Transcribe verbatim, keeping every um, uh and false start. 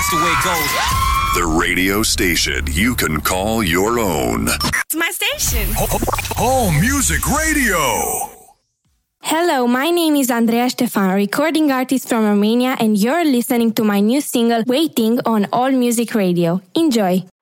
That's the way it goes. The radio station you can call your own. It's my station. Home Music Radio. Hello, my name is Andreea Ștefan, recording artist from Romania, and you're listening to my new single, Waiting, on All Music Radio. Enjoy!